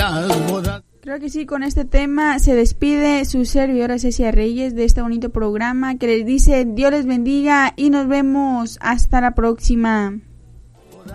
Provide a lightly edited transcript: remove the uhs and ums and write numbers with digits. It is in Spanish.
las bodas. Creo que sí, con este tema se despide su servidora Cecia Reyes de este bonito programa que les dice Dios les bendiga y nos vemos hasta la próxima.